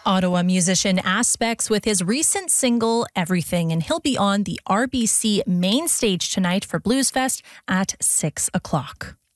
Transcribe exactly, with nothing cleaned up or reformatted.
Ottawa musician Aspects with his recent single, Everything, and he'll be on the R B C main stage tonight for Blues Fest at six o'clock.